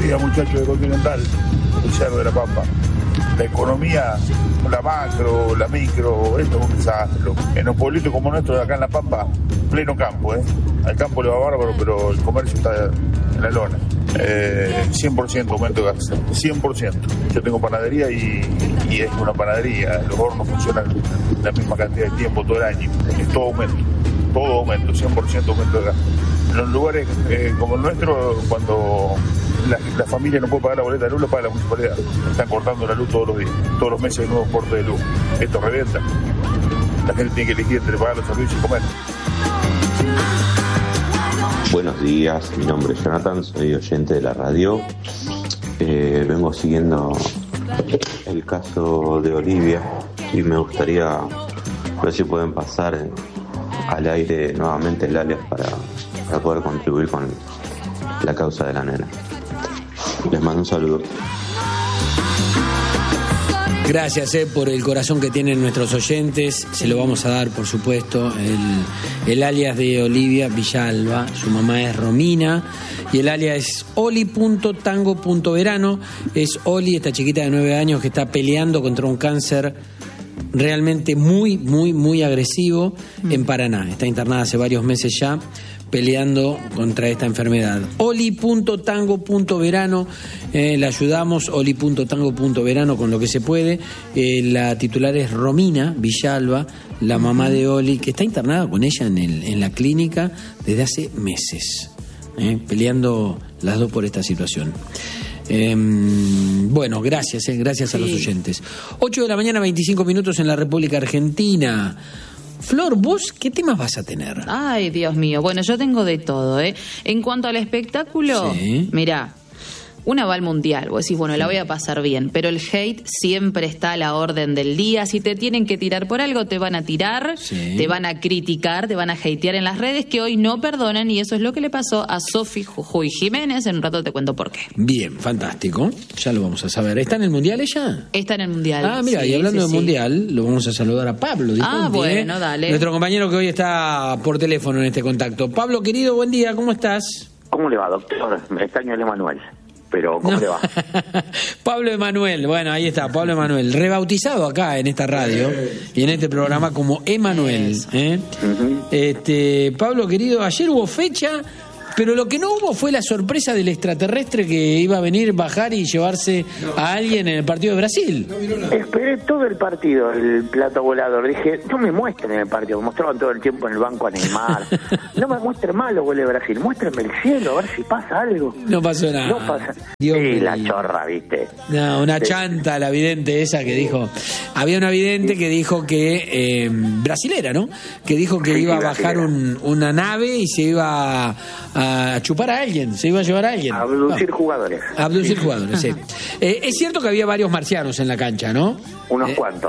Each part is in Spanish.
día, muchachos de Continental, el Cerro de la Pampa. La economía, la macro, la micro, esto es un desastre. En los pueblitos como nuestros de acá en La Pampa, pleno campo, Al campo le va bárbaro, pero el comercio está en la lona. 100% aumento de gas, 100%. Yo tengo panadería y es una panadería. Los hornos funcionan la misma cantidad de tiempo todo el año. Es todo aumento, 100% aumento de gas. En los lugares como el nuestro, cuando la familia no puede pagar la boleta de luz, lo paga la municipalidad. Están cortando la luz todos los días, todos los meses hay nuevos cortes de luz. Esto revienta. La gente tiene que elegir entre pagar los servicios y comer. Buenos días, mi nombre es Jonathan, soy oyente de la radio. Vengo siguiendo el caso de Olivia y me gustaría ver si pueden pasar al aire nuevamente el alias para poder contribuir con la causa de la nena. Les mando un saludo. Gracias por el corazón que tienen nuestros oyentes. Se lo vamos a dar, por supuesto. El alias de Olivia Villalba, su mamá es Romina y el alias es oli.tango.verano. Es Oli, esta chiquita de 9 años que está peleando contra un cáncer realmente muy, muy, muy agresivo en Paraná. Está internada hace varios meses ya, peleando contra esta enfermedad. oli.tango.verano, la ayudamos, oli.tango.verano con lo que se puede. La titular es Romina Villalba, la mamá de Oli, que está internada con ella en la clínica desde hace meses, peleando las dos por esta situación. Bueno, gracias a los oyentes. 8 de la mañana, 25 minutos en la República Argentina. Flor, ¿vos qué temas vas a tener? Ay, Dios mío. Bueno, yo tengo de todo, En cuanto al espectáculo, sí. Mirá, una va al mundial, vos decís, bueno, la voy a pasar bien, pero el hate siempre está a la orden del día. Si te tienen que tirar por algo, te van a tirar, sí. Te van a criticar, te van a hatear en las redes, que hoy no perdonan, y eso es lo que le pasó a Sofi Jujuy Jiménez. En un rato te cuento por qué. Bien, fantástico, ya lo vamos a saber. ¿Está en el mundial ella? Está en el mundial. Ah, mira, sí, y hablando del mundial, lo vamos a saludar a Pablo. Bueno, dale. Nuestro compañero que hoy está por teléfono en este contacto. Pablo, querido, buen día, ¿cómo estás? ¿Cómo le va, doctor? Extraño el Emanuel. Pero, ¿cómo le va? Pablo Emanuel, bueno, ahí está, Pablo Emanuel, rebautizado acá en esta radio y en este programa como Emanuel. Pablo, querido, ayer hubo fecha, pero lo que no hubo fue la sorpresa del extraterrestre que iba a venir, bajar y llevarse a alguien en el partido de Brasil. Esperé todo el partido, el plato volador. Dije, no me muestren en el partido, me mostraban todo el tiempo en el banco a Neymar. No me muestren más los goles de Brasil, muéstrenme el cielo, a ver si pasa algo. No pasó nada. No pasa. Dios sí, mío. La chorra, ¿viste? No, una chanta, la vidente esa que dijo. Había una vidente que dijo que, brasilera, ¿no? Que dijo que iba a bajar una nave y se iba a chupar a alguien, se iba a llevar a alguien. Abducir jugadores. Abducir jugadores, sí. Es cierto que había varios marcianos en la cancha, ¿no? Unos cuantos.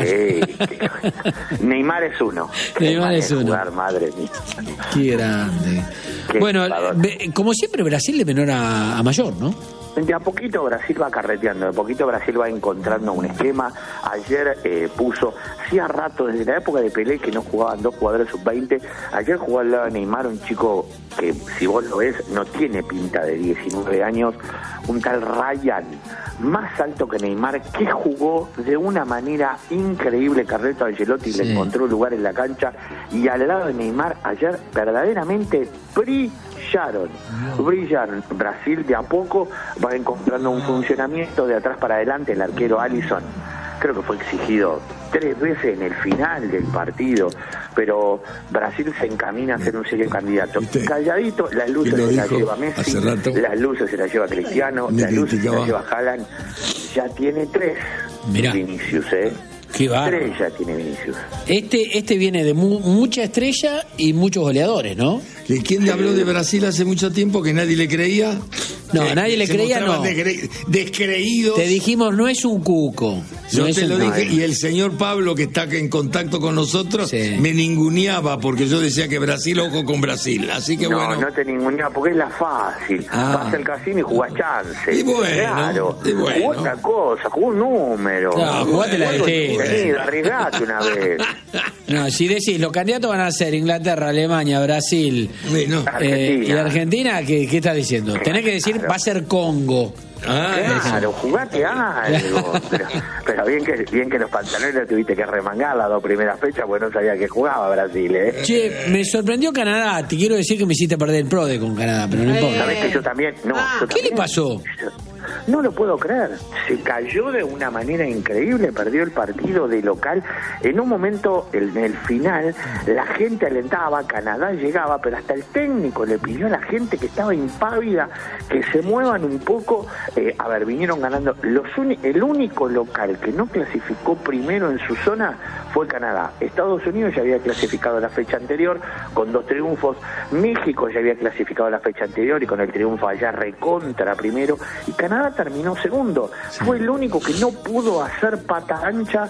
Neymar es uno. Neymar es uno. Jugar, madre mía. Qué grande. Bueno, como siempre, Brasil de menor a mayor, ¿no? De a poquito Brasil va carreteando, de a poquito Brasil va encontrando un esquema. Ayer puso, hacía rato, desde la época de Pelé, que no jugaban dos jugadores sub-20, ayer jugó al lado de Neymar un chico que, si vos lo ves, no tiene pinta de 19 años, un tal Ryan, más alto que Neymar, que jugó de una manera increíble. Carleto Ancelotti le encontró lugar en la cancha, y al lado de Neymar ayer verdaderamente brillaron. Brasil de a poco va encontrando un funcionamiento de atrás para adelante. El arquero Alisson creo que fue exigido 3 veces en el final del partido, pero Brasil se encamina a ser un serio candidato. Calladito, las luces se las lleva Messi, las luces se las lleva Cristiano, las luces se las lleva Haaland. Ya tiene 3. Mirá. Vinicius, Qué bárbaro. Estrella tiene Vinicius. Este viene de mucha estrella y muchos goleadores, ¿no? ¿Quién le habló de Brasil hace mucho tiempo que nadie le creía? No, nadie le creía, no. Descreídos. Te dijimos, no es un cuco. Yo te lo dije, y el señor Pablo, que está en contacto con nosotros, me ninguneaba porque yo decía que Brasil, ojo con Brasil. Así que bueno. No te ninguneaba porque es la fácil. Vas al casino y jugás chance. Y bueno, claro. Jugó otra cosa, jugó un número. No, jugate la de arriesgate una vez. No, si decís, los candidatos van a ser Inglaterra, Alemania, Brasil y Argentina, ¿qué estás diciendo? Tenés que decir, va a ser Congo. Claro, jugate algo. Pero bien que los pantalones tuviste que remangar las 2 primeras fechas, porque no sabía que jugaba Brasil, ¿eh? Che, me sorprendió Canadá. Te quiero decir que me hiciste perder el PRODE con Canadá, pero no importa. ¿Sabés que yo también? No, ¿Qué le pasó? No lo puedo creer. Se cayó de una manera increíble, perdió el partido de local. En un momento, en el final, la gente alentaba, Canadá llegaba, pero hasta el técnico le pidió a la gente que estaba impávida que se muevan un poco. Vinieron ganando. El único local que no clasificó primero en su zona fue Canadá. Estados Unidos ya había clasificado la fecha anterior con 2 triunfos. México ya había clasificado la fecha anterior y con el triunfo allá recontra primero. Y Canadá terminó segundo. Fue el único que no pudo hacer pata ancha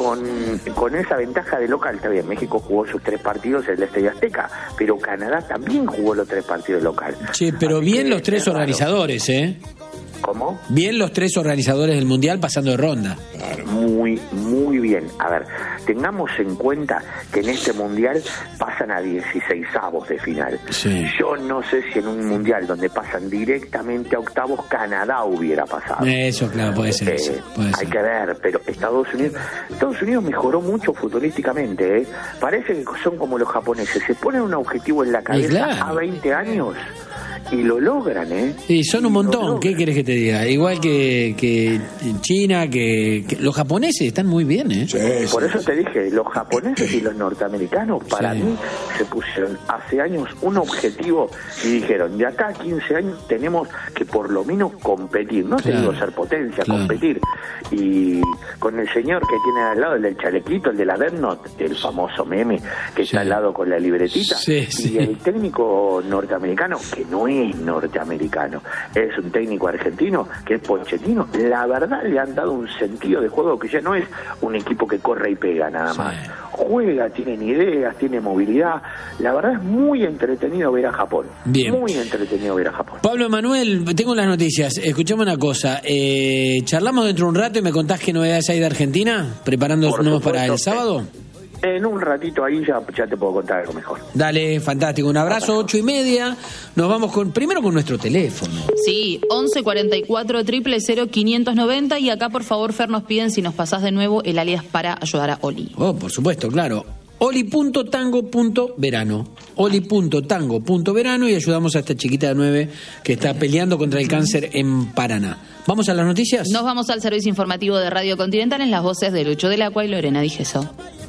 con esa ventaja de local. Está bien, México jugó sus 3 partidos en el Estadio Azteca, pero Canadá también jugó los 3 partidos local. Sí, pero así bien los 3 organizadores, ¿eh? ¿Cómo? Bien los 3 organizadores del Mundial pasando de ronda. Muy, muy bien. A ver, tengamos en cuenta que en este Mundial pasan a 16avos de final. Sí. Yo no sé si en un Mundial donde pasan directamente a octavos, Canadá hubiera pasado. Eso, claro, puede ser. Hay que ver, pero Estados Unidos mejoró mucho futbolísticamente, ¿eh? Parece que son como los japoneses. Se ponen un objetivo en la cabeza a 20 años... y lo logran, ¿eh? Sí, son un montón. ¿Qué querés que te diga? Igual que China, que los japoneses están muy bien, ¿eh? Sí, por eso te dije, los japoneses y los norteamericanos, para mí, se pusieron hace años un objetivo y dijeron, de acá a 15 años tenemos que por lo menos competir. No te digo ser potencia, competir. Y con el señor que tiene al lado, el del chalequito, el de la Death Note, el famoso meme que está al lado con la libretita, y el técnico norteamericano, que no es norteamericano, es un técnico argentino que es Pochettino. La verdad le han dado un sentido de juego que ya no es un equipo que corre y pega nada más, juega, tienen ideas, tiene movilidad. La verdad es muy entretenido ver a Japón. Bien. Muy entretenido ver a Japón. Pablo Emanuel, tengo las noticias. Escuchame una cosa, charlamos dentro de un rato y me contás qué novedades hay de Argentina, preparándonos para el sábado. En un ratito ahí ya te puedo contar algo mejor. Dale, fantástico. Un abrazo, 8:30. Nos vamos primero con nuestro teléfono. Sí, 11 44 000 590. Y acá, por favor, Fer, nos piden si nos pasás de nuevo el alias para ayudar a Oli. Oh, por supuesto, claro. Oli.tango.verano. Oli.tango.verano y ayudamos a esta chiquita de 9 que está peleando contra el cáncer en Paraná. ¿Vamos a las noticias? Nos vamos al servicio informativo de Radio Continental en las voces de Lucho del Acua y Lorena Dijeso.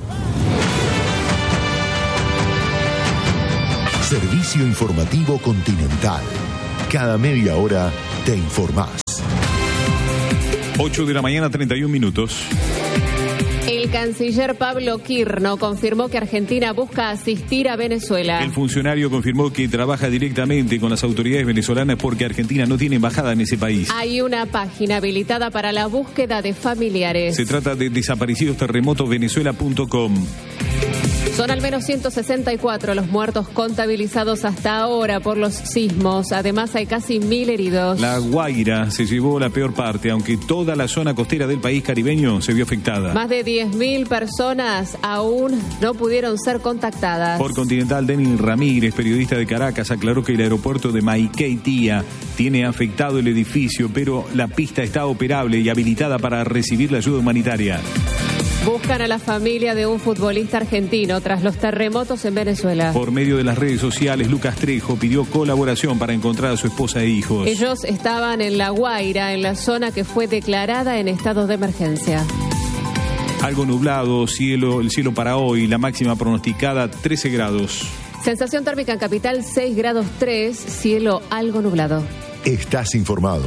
Servicio Informativo Continental. Cada media hora te informás. 8 de la mañana, 31 minutos. El canciller Pablo Quirno confirmó que Argentina busca asistir a Venezuela. El funcionario confirmó que trabaja directamente con las autoridades venezolanas porque Argentina no tiene embajada en ese país. Hay una página habilitada para la búsqueda de familiares. Se trata de desaparecidosterremotovenezuela.com. Son al menos 164 los muertos contabilizados hasta ahora por los sismos. Además, hay casi 1.000 heridos. La Guaira se llevó la peor parte, aunque toda la zona costera del país caribeño se vio afectada. Más de 10.000 personas aún no pudieron ser contactadas. Por Continental, Denis Ramírez, periodista de Caracas, aclaró que el aeropuerto de Maiquetía tiene afectado el edificio, pero la pista está operable y habilitada para recibir la ayuda humanitaria. Buscan a la familia de un futbolista argentino tras los terremotos en Venezuela. Por medio de las redes sociales, Lucas Trejo pidió colaboración para encontrar a su esposa e hijos. Ellos estaban en La Guaira, en la zona que fue declarada en estado de emergencia. Algo nublado, el cielo para hoy, la máxima pronosticada 13 grados. Sensación térmica en capital 6 grados 3, cielo algo nublado. Estás informado.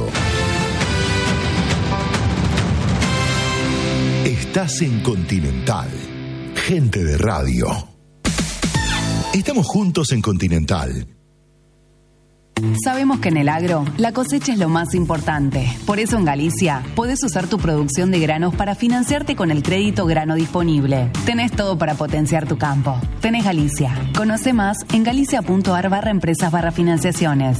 Estás en Continental. Gente de radio. Estamos juntos en Continental. Sabemos que en el agro, la cosecha es lo más importante. Por eso en Galicia, podés usar tu producción de granos para financiarte con el crédito grano disponible. Tenés todo para potenciar tu campo. Tenés Galicia. Conoce más en galicia.ar/empresas/financiaciones.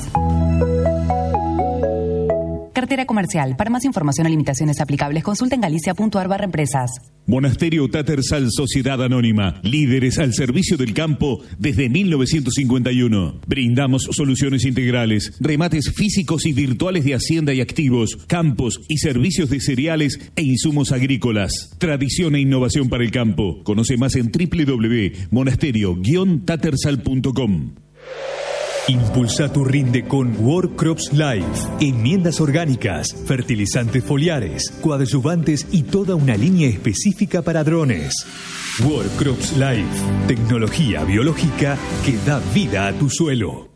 Cartera comercial. Para más información o limitaciones aplicables, consulta en galicia.ar/empresas. Monasterio Tattersall Sociedad Anónima, líderes al servicio del campo desde 1951. Brindamos soluciones integrales, remates físicos y virtuales de hacienda y activos, campos y servicios de cereales e insumos agrícolas. Tradición e innovación para el campo. Conoce más en www.monasterio-tattersall.com. Impulsa tu rinde con World Crops Life. Enmiendas orgánicas, fertilizantes foliares, coadyuvantes y toda una línea específica para drones. World Crops Life. Tecnología biológica que da vida a tu suelo.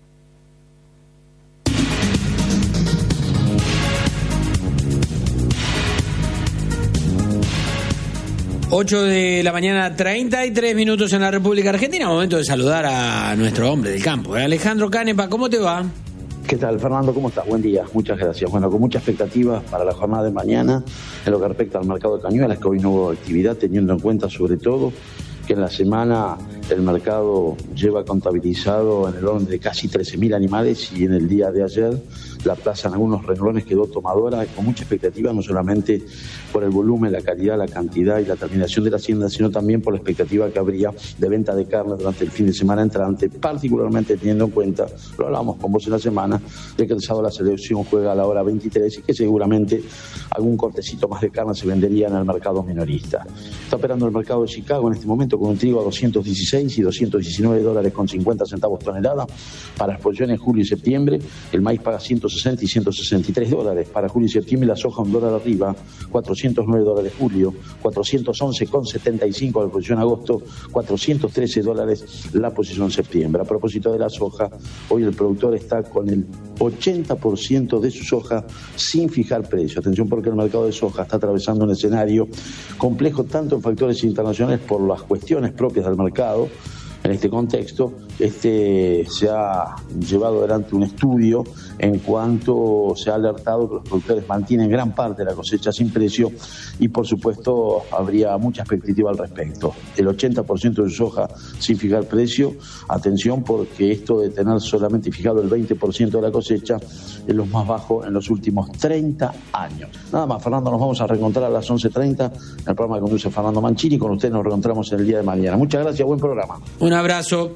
Ocho de la mañana, 33 minutos en la República Argentina. Momento de saludar a nuestro hombre del campo, Alejandro Canepa. ¿Cómo te va? ¿Qué tal, Fernando? ¿Cómo estás? Buen día, muchas gracias. Bueno, con muchas expectativas para la jornada de mañana en lo que respecta al mercado de cañuelas, que hoy no hubo actividad, teniendo en cuenta sobre todo que en la semana el mercado lleva contabilizado en el orden de casi 13.000 animales y en el día de ayer la plaza en algunos renglones quedó tomadora con mucha expectativa, no solamente por el volumen, la calidad, la cantidad y la terminación de la hacienda, sino también por la expectativa que habría de venta de carne durante el fin de semana entrante, particularmente teniendo en cuenta, lo hablábamos con vos en la semana, de que el sábado la selección juega a la hora 23 y que seguramente algún cortecito más de carne se vendería en el mercado minorista. Está operando el mercado de Chicago en este momento con un trigo a $216 y $219.50 tonelada para exposición en julio y septiembre. El maíz paga $160 y $163 para julio y septiembre, la soja $1 arriba, $409 julio, $411,75 la posición agosto, $413 la posición septiembre. A propósito de la soja, hoy el productor está con el 80% de su soja sin fijar precio. Atención, porque el mercado de soja está atravesando un escenario complejo tanto en factores internacionales por las cuestiones propias del mercado. En este contexto, se ha llevado adelante un estudio en cuanto se ha alertado que los productores mantienen gran parte de la cosecha sin precio y, por supuesto, habría mucha expectativa al respecto. El 80% de soja sin fijar precio, atención, porque esto de tener solamente fijado el 20% de la cosecha es lo más bajo en los últimos 30 años. Nada más, Fernando, nos vamos a reencontrar a las 11:30 en el programa que conduce Fernando Mancini. Con usted nos reencontramos en el día de mañana. Muchas gracias, buen programa. Un abrazo.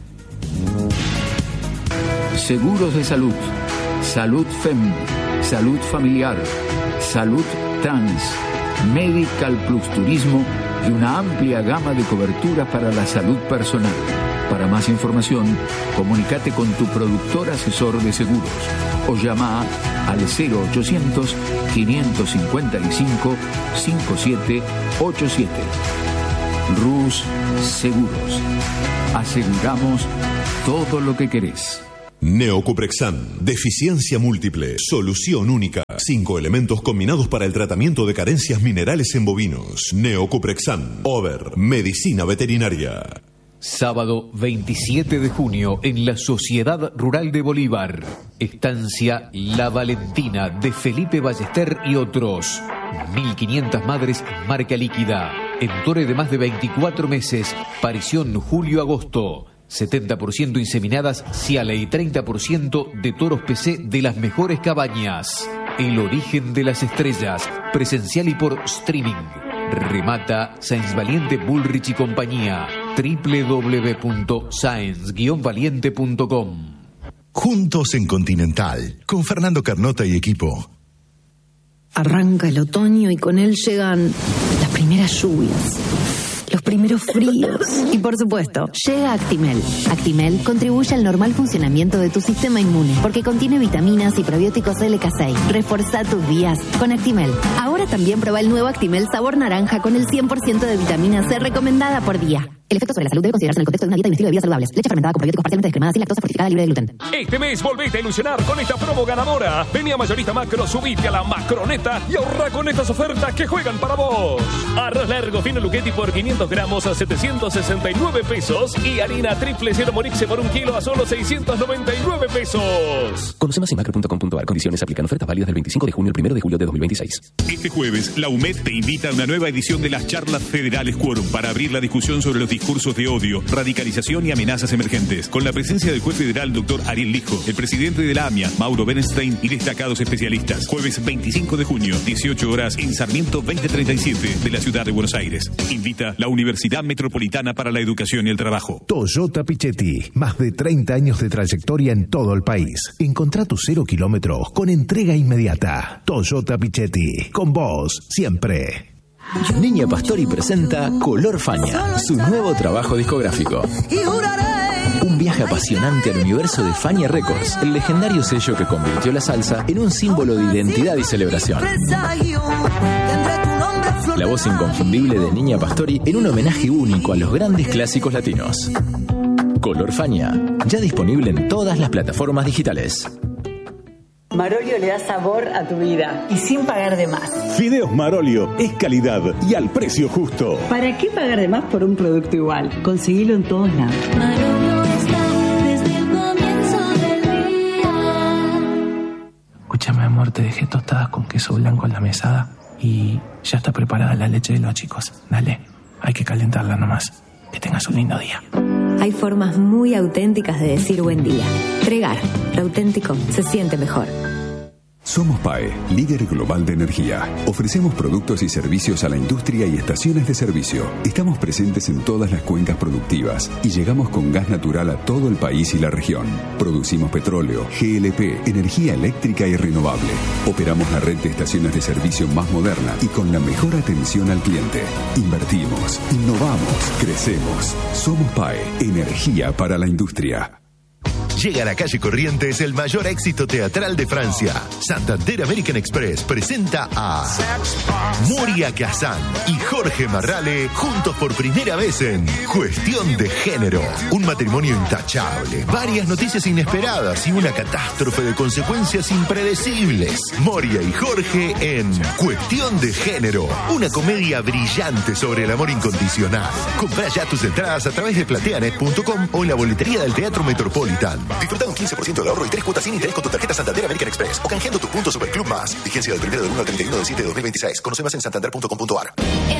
Seguros de salud, salud FEM, salud familiar, salud trans, Medical Plus Turismo y una amplia gama de coberturas para la salud personal. Para más información, comunícate con tu productor asesor de seguros o llama al 0800-555-5787. Rus Seguros. Aseguramos todo lo que querés. Neocuprexan, deficiencia múltiple, solución única. 5 elementos combinados para el tratamiento de carencias minerales en bovinos. Neocuprexan, Over, medicina veterinaria. Sábado 27 de junio en la Sociedad Rural de Bolívar. Estancia La Valentina de Felipe Ballester y otros. 1.500 madres marca líquida. Entore de más de 24 meses. Parición julio-agosto. 70% inseminadas Ciala y 30% de toros PC de las mejores cabañas. El origen de las estrellas. Presencial y por streaming. Remata Sáenz Valiente Bullrich y compañía. www.sáenz-valiente.com. Juntos en Continental, con Fernando Carnota y equipo. Arranca el otoño y con él llegan las primeras lluvias, los primeros fríos y, por supuesto, llega Actimel. Actimel contribuye al normal funcionamiento de tu sistema inmune porque contiene vitaminas y probióticos LK6. Reforzá tus días con Actimel. Ahora también prueba el nuevo Actimel sabor naranja con el 100% de vitamina C recomendada por día. El efecto sobre la salud debe considerarse en el contexto de una dieta y un estilo de vida saludables. Leche fermentada con probióticos parcialmente descremada sin lactosa, fortificada, libre de gluten. Este mes volvete a ilusionar con esta promo ganadora. Vení a Mayorista Macro, subite a la Macroneta y ahorra con estas ofertas que juegan para vos. Arroz largo fino Luchetti por 500 gramos a 769 pesos y harina triple cero Morixe por 1 kilo a solo 699 pesos. Conoce más en macro.com.ar. Condiciones aplican. Ofertas válidas del 25 de junio al 1 de julio de 2026. Este jueves, la UMED te invita a una nueva edición de las charlas federales Quórum para abrir la discusión sobre los discursos de odio, radicalización y amenazas emergentes. Con la presencia del juez federal Dr. Ariel Lijo, el presidente de la AMIA, Mauro Berenstein, y destacados especialistas. Jueves 25 de junio, 18 horas, en Sarmiento 2037 de la ciudad de Buenos Aires. Invita la Universidad Metropolitana para la Educación y el Trabajo. Toyota Pichetti, más de 30 años de trayectoria en todo el país. Encontrá tus 0 kilómetros con entrega inmediata. Toyota Pichetti, con vos siempre. Niña Pastori presenta Color Fania, su nuevo trabajo discográfico. Un viaje apasionante al universo de Fania Records, el legendario sello que convirtió la salsa en un símbolo de identidad y celebración. La voz inconfundible de Niña Pastori en un homenaje único a los grandes clásicos latinos. Color Fania, ya disponible en todas las plataformas digitales. Marolio le da sabor a tu vida y sin pagar de más. Fideos Marolio es calidad y al precio justo. ¿Para qué pagar de más por un producto igual? Conseguilo en todos lados. Marolio está desde el comienzo del día. Escúchame, amor, te dejé tostadas con queso blanco en la mesada y ya está preparada la leche de los chicos. Dale, hay que calentarla nomás. Que tengas un lindo día. Hay formas muy auténticas de decir buen día. Tregar, lo auténtico se siente mejor. Somos PAE, líder global de energía. Ofrecemos productos y servicios a la industria y estaciones de servicio. Estamos presentes en todas las cuencas productivas y llegamos con gas natural a todo el país y la región. Producimos petróleo, GLP, energía eléctrica y renovable. Operamos la red de estaciones de servicio más moderna y con la mejor atención al cliente. Invertimos, innovamos, crecemos. Somos PAE, energía para la industria. Llega a la calle Corrientes el mayor éxito teatral de Francia. Santander American Express presenta a Moria Kazan y Jorge Marrale juntos por primera vez en Cuestión de Género. Un matrimonio intachable, varias noticias inesperadas y una catástrofe de consecuencias impredecibles. Moria y Jorge en Cuestión de Género, una comedia brillante sobre el amor incondicional. Comprá ya tus entradas a través de plateanet.com o en la boletería del Teatro Metropolitan. Disfruta un 15% de ahorro y 3 cuotas sin interés con tu tarjeta Santander American Express o canjeando tus puntos Superclub Más. Vigencia del 1 del 1 al 31 del 7 de 2026. Conoce más en santander.com.ar.